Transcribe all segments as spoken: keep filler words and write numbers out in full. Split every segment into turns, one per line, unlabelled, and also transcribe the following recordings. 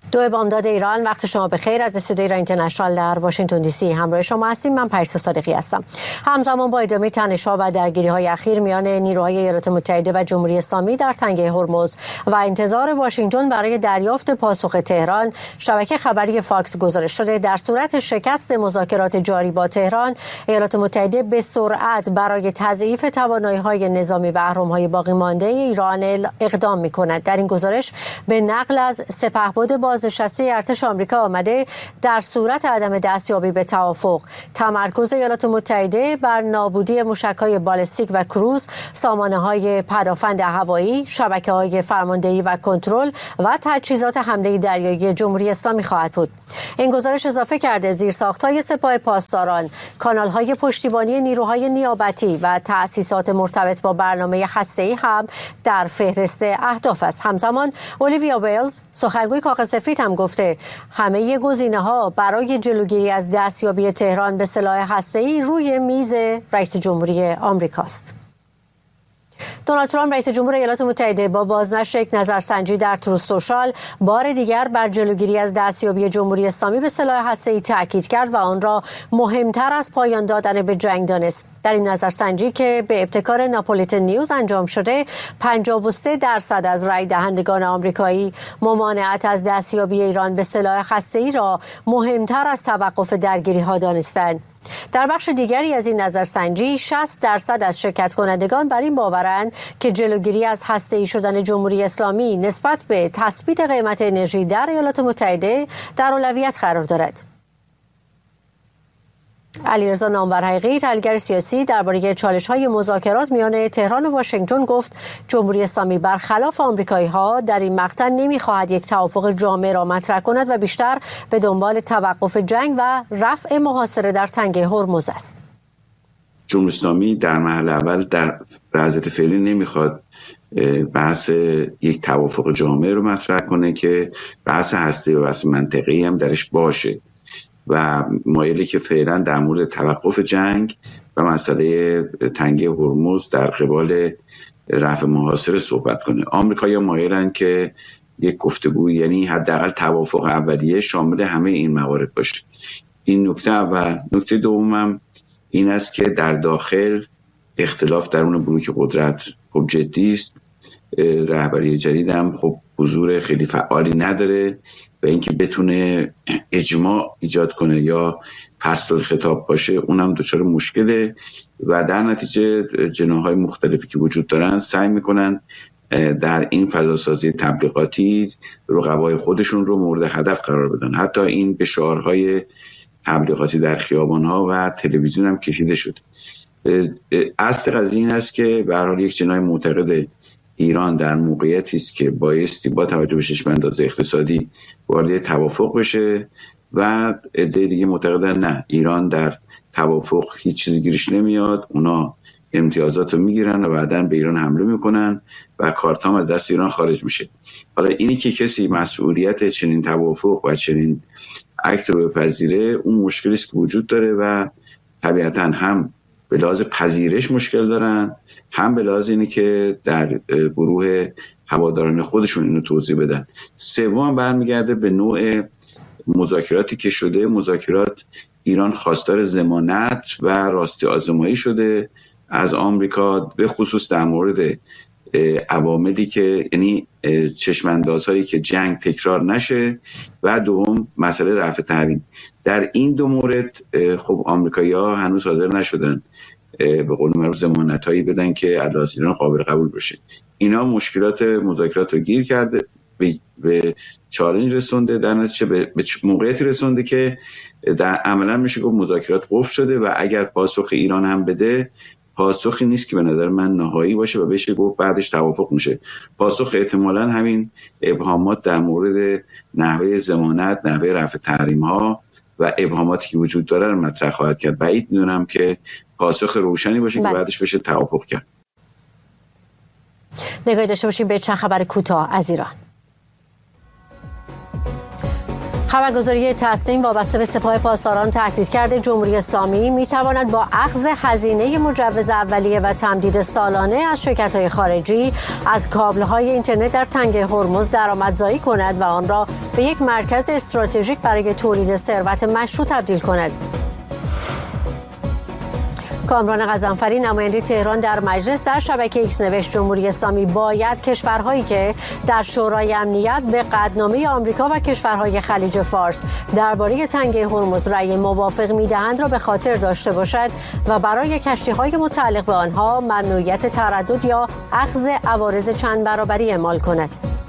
دو بامداد ایران، وقت شما بخیر. از استودیوی ایران اینترنشنال در واشنگتن دی سی همراه شما هستیم. من پریسا صادقی هستم. همزمان با ادامه تنش‌ها و درگیری‌های اخیر میان نیروهای ایالات متحده و جمهوری اسلامی در تنگه هرمز و انتظار واشنگتن برای دریافت پاسخ تهران، شبکه خبری فاکس گزارش شده در صورت شکست مذاکرات جاری با تهران، ایالات متحده به سرعت برای تضعیف توانایی‌های نظامی و اهرم‌های باقی مانده ایران اقدام می‌کند. در این گزارش به نقل از سپهبد بازنشسته ارتش آمریکا آمده در صورت عدم دستیابی به توافق، تمرکز ایالات متحده بر نابودی موشک‌های بالستیک و کروز، سامانه‌های پدافند هوایی، شبکه‌های فرماندهی و کنترل و تجهیزات حمله دریایی جمهوری اسلامی خواهد بود. این گزارش اضافه کرده زیرساخت‌های سپاه پاسداران، کانال‌های پشتیبانی نیروهای نیابتی و تأسیسات مرتبط با برنامه هسته‌ای هم در فهرست اهداف است. همزمان اولیویا ویلز، سخنگوی کاخ سفید، هم گفته همه گزینه‌ها برای جلوگیری از دستیابی تهران به سلاح هسته‌ای روی میز رئیس جمهوری آمریکاست. دونالد ترامپ رئیس جمهور ایالات متحده با بازنشر یک نظرسنجی در تروث سوشال بار دیگر بر جلوگیری از دستیابی جمهوری اسلامی به سلاح هسته‌ای تاکید کرد و آن را مهمتر از پایان دادن به جنگ دانست. در این نظرسنجی که به ابتکار ناپولیتن نیوز انجام شده، پنجاه و سه درصد از رای دهندگان آمریکایی ممانعت از دستیابی ایران به سلاح هسته‌ای را مهمتر از توقف درگیری‌ها دانستند. در بخش دیگری از این نظرسنجی شصت درصد از شرکت کنندگان بر این باورند که جلوگیری از هسته‌ای شدن جمهوری اسلامی نسبت به تثبیت قیمت انرژی در ایالات متحده در اولویت قرار دارد. علیرضا نامورحقی، تحلیلگر سیاسی، درباره چالش‌های مذاکرات میان تهران و واشنگتن گفت جمهوری اسلامی برخلاف آمریکایی‌ها در این مقطع نمی‌خواهد یک توافق جامع را مطرح کند و بیشتر به دنبال توقف جنگ و رفع محاصره در تنگه هرمز است.
جمهوری اسلامی در مرحله اول در وضعیت فعلی نمی‌خواد بحث یک توافق جامع رو مطرح کنه که بحث هسته و بحث منطقی هم درش باشه و مایلی که فعلا در مورد توقف جنگ و مسئله تنگه هرمز در قبال رفع محاصره صحبت کنه. آمریکایی‌ها مایلن که یک گفتگو، یعنی حداقل توافق اولیه، شامل همه این موارد باشه. این نکته اول. نکته دومم این است که در داخل اختلاف درون بلوک قدرت خب جدی است. رهبری جدید هم خب حضور خیلی فعالی نداره و اینکه بتونه اجماع ایجاد کنه یا فصل الخطاب باشه اونم دچار مشکله و در نتیجه جناح‌های مختلفی که وجود دارن سعی میکنن در این فضاسازی تبلیغاتی رقبای خودشون رو مورد هدف قرار بدن. حتی این به شعارهای تبلیغاتی در خیابان‌ها و تلویزیون هم کشیده شد. اصل قضیه این است که به هر حال یک جناح معتقد ایران در موقعیتی است که بایستی با توجه به چشم انداز اقتصادی وارد توافق بشه و عده دیگه معتقدن نه، ایران در توافق هیچ چیزی گیرش نمیاد، اونا امتیازات رو میگیرن و بعداً به ایران حمله میکنن و کارتام از دست ایران خارج میشه. حالا اینی که کسی مسئولیت چنین توافق و چنین اکت رو بپذیره، اون مشکلی است که وجود داره و طبیعتاً هم به لحاظ پذیرش مشکل دارن، هم به لحاظ اینه که در گروه هواداران خودشون اینو توضیح بدن. سوم برمیگرده به نوع مذاکراتی که شده. مذاکرات ایران خواستار ضمانت و راستی آزمایی شده از آمریکا، به خصوص در مورد عواملی که یعنی چشماندازهایی که جنگ تکرار نشه و دوم مسئله رفع تحریم. در این دو مورد خب آمریکایی‌ها هنوز حاضر نشدن به قول معروف ضمانتایی بدن که علاوه ایران قابل قبول بشه. اینا مشکلات مذاکرات رو گیر کرده، به, به چالش رسونده، در نتیجه به, به موقعیتی رسونده که در عملا میشه گفت مذاکرات قفل شده و اگر پاسخ ایران هم بده، پاسخی نیست که به نظر من نهایی باشه و بشه گفت بعدش توافق میشه. پاسخ احتمالاً همین ابهامات در مورد نحوه ضمانت، نحوه رفع تحریم ها و ابهاماتی که وجود داره رو مطرح خواهد کرد. بعید میدونم که پاسخ روشنی باشه که بعدش بشه توافق کرد.
نگاهی داشته باشیم به چند خبر کوتاه از ایران. خبرگزاری تسنیم وابسته به سپاه پاسداران تهدید کرده جمهوری اسلامی میتواند با اخذ هزینه مجوز اولیه و تمدید سالانه از شرکت‌های خارجی از کابل‌های اینترنت در تنگه هرمز درآمدزایی کند و آن را به یک مرکز استراتژیک برای تولید ثروت مشروع تبدیل کند. کامران غضنفری نماینده تهران در مجلس در شبکه ایکس نوشت جمهوری اسلامی باید کشورهایی که در شورای امنیت به قطعنامه آمریکا و کشورهای خلیج فارس درباره تنگه هرمز رأی موافق میدهند را به خاطر داشته باشد و برای کشتی‌های متعلق به آنها ممنوعیت تردد یا اخذ عوارض چند برابری اعمال کند.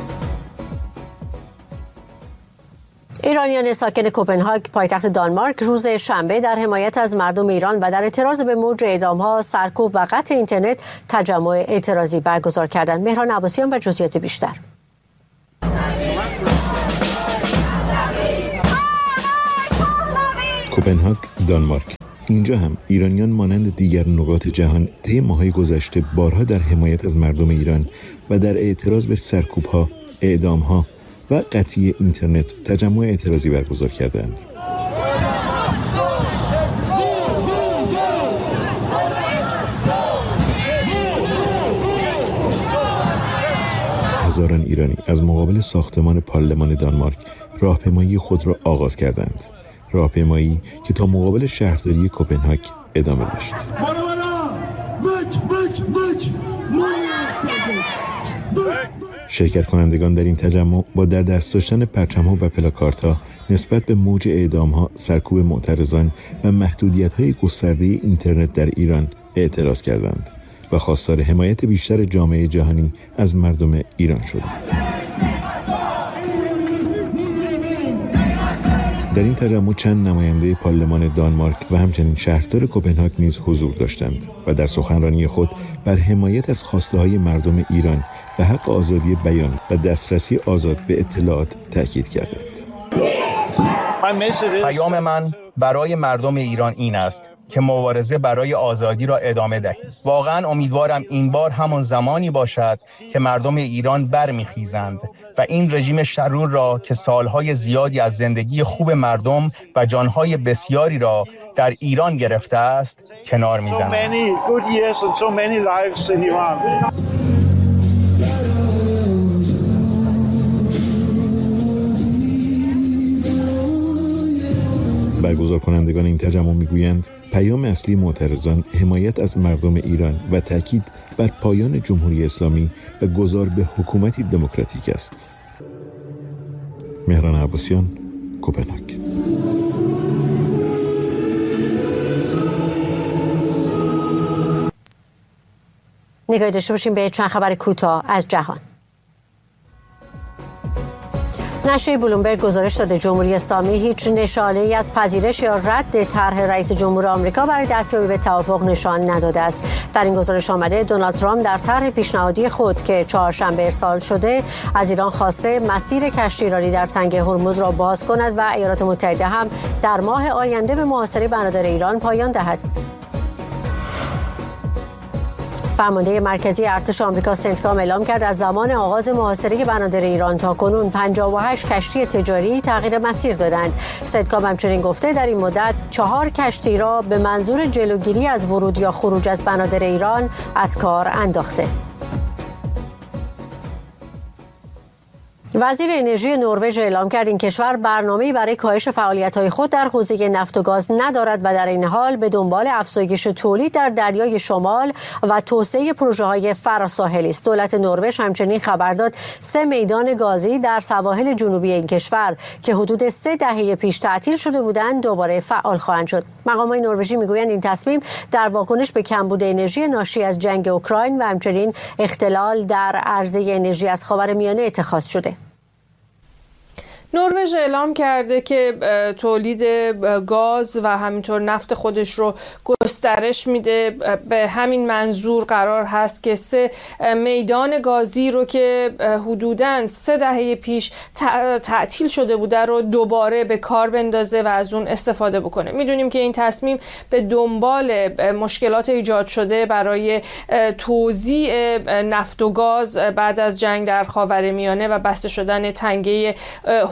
ایرانیان ساکن کوپنهاگ پایتخت دانمارک روز شنبه در حمایت از مردم ایران و در اعتراض به موج اعدام‌ها، سرکوب و قطع اینترنت تجمع اعتراضی برگزار کردند. مهران عباسیان و جزئیات بیشتر.
کوپنهاگ، دانمارک. اینجا هم ایرانیان مانند دیگر نقاط جهان طی ماه‌های گذشته بارها در حمایت از مردم ایران و در اعتراض به سرکوب‌ها، اعدام‌ها و قطعی اینترنت تجمع اعتراضی برگزار کردند. هزاران ایرانی از مقابل ساختمان پارلمان دانمارک راهپیمایی خود را آغاز کردند. راهپیمایی که تا مقابل شهرداری کوپنهاگ ادامه داشت. شرکت کنندگان در این تجمع با در دست داشتن پرچم‌ها و پلاکاردها نسبت به موج اعدام‌ها، سرکوب معترضان و محدودیت‌های گسترده اینترنت در ایران اعتراض کردند و خواستار حمایت بیشتر جامعه جهانی از مردم ایران شدند. در این تجمع چند نماینده پارلمان دانمارک و همچنین شهردار کوپنهاگ نیز حضور داشتند و در سخنرانی خود بر حمایت از خواسته‌های مردم ایران و حق آزادی بیان و دسترسی آزاد به اطلاعات تاکید کردند.
پیام من برای مردم ایران این است که مبارزه برای آزادی را ادامه دهید. واقعا امیدوارم این بار همان زمانی باشد که مردم ایران برمیخیزند و این رژیم شرور را که سالهای زیادی از زندگی خوب مردم و جانهای بسیاری را در ایران گرفته است کنار میزنند.
برگزار کنندگان این تجمع میگویند پیام اصلی معترضان حمایت از مردم ایران و تاکید بر پایان جمهوری اسلامی و گذار به حکومتی دموکراتیک است. مهران عباسیان، کوپنهاگ.
نگاهی داشته باشیم به چند خبر کوتاه از جهان. نشریه بلومبرگ گزارش داده جمهوری اسلامی هیچ نشانه‌ای از پذیرش یا رد طرح رئیس جمهور آمریکا برای دستیابی به توافق نشان نداده است. در این گزارش آمده دونالد ترامپ در طرح پیشنهادی خود که چهارشنبه ارسال شده از ایران خواسته مسیر کشتی ایرانی در تنگه هرمز را باز کند و ایالات متحده هم در ماه آینده به محاصره بنادر ایران پایان دهد. فرمانده مرکزی ارتش آمریکا سنتکام اعلام کرد از زمان آغاز محاصره بنادر ایران تا کنون پنجاه و هشت کشتی تجاری تغییر مسیر دادند. سنتکام همچنین گفته در این مدت چهار کشتی را به منظور جلوگیری از ورود یا خروج از بنادر ایران از کار انداخته. وزیر انرژی نروژ اعلام کرد این کشور برنامه‌ای برای کاهش فعالیت‌های خود در حوزه نفت و گاز ندارد و در این حال به دنبال افزایش تولید در دریای شمال و توسعه پروژه‌های فراساحلی است. دولت نروژ همچنین خبر داد سه میدان گازی در سواحل جنوبی این کشور که حدود سه دهه پیش تعطیل شده بودند دوباره فعال خواهند شد. مقامات نروژی میگویند این تصمیم در واکنش به کمبود انرژی ناشی از جنگ اوکراین و همچنین اختلال در عرضه انرژی از خاورمیانه اتخاذ شده.
نروژ اعلام کرده که تولید گاز و همینطور نفت خودش رو گسترش میده. به همین منظور قرار هست که سه میدان گازی رو که حدوداً سه دهه پیش تعطیل شده بوده رو دوباره به کار بندازه و از اون استفاده بکنه. میدونیم که این تصمیم به دنبال مشکلات ایجاد شده برای توزیع نفت و گاز بعد از جنگ در خاورمیانه و بسته شدن تنگه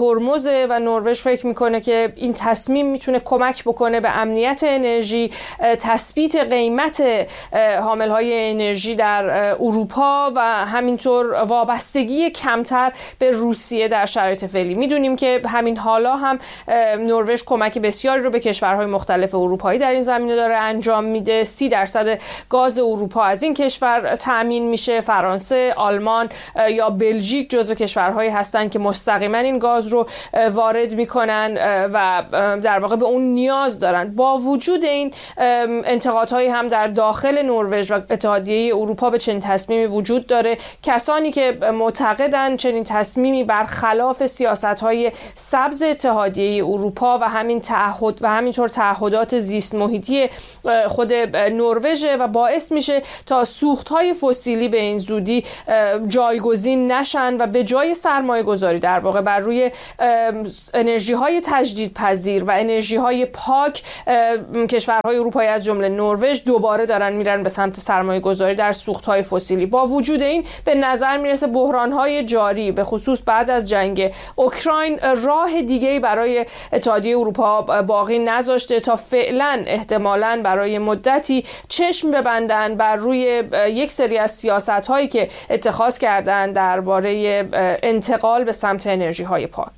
هرمز و نروژ فکر میکنه که این تصمیم میتونه کمک بکنه به امنیت انرژی، تثبیت قیمت حاملهای انرژی در اروپا و همینطور وابستگی کمتر به روسیه در شرایط فعلی. میدونیم که همین حالا هم نروژ کمک بسیاری رو به کشورهای مختلف اروپایی در این زمینه داره انجام میده. سی درصد گاز اروپا از این کشور تأمین میشه. فرانسه، آلمان یا بلژیک جزو کشورهایی هستند که مستقیما این گاز رو وارد میکنن و در واقع به اون نیاز دارن. با وجود این انتقادهایی هم در داخل نروژ و اتحادیه اروپا به چنین تصمیمی وجود داره. کسانی که معتقدن چنین تصمیمی برخلاف سیاست‌های سبز اتحادیه اروپا و همین تعهد و همینطور تعهدات زیست محیطی خود نروژ و باعث میشه تا سوخت‌های فسیلی به این زودی جایگزین نشن و به جای سرمایه گذاری در واقع بر روی انرژی های تجدید پذیر و انرژی های پاک، کشورهای اروپایی از جمله نروژ دوباره دارن میرن به سمت سرمایه گذاری در سوخت های فسیلی. با وجود این به نظر میرسه بحران های جاری به خصوص بعد از جنگ اوکراین راه دیگه‌ای برای اتحادیه اروپا باقی نذاشته تا فعلا احتمالاً برای مدتی چشم ببندن بر روی یک سری از سیاست هایی که اتخاذ کردن درباره انتقال به سمت انرژی های پاک.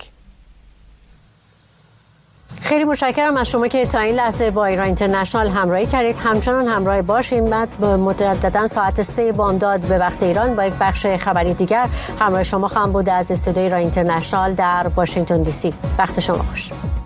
خیلی متشکرم از شما که تا این لحظه با ایران اینترنشنال همراهی کردید. همچنان همراه باشین. بعد مجددا ساعت سه بامداد به وقت ایران با یک بخش خبری دیگر همراه شما خواهم بود از استودیوی ایران اینترنشنال در واشنگتن دی سی. وقت شما خوش.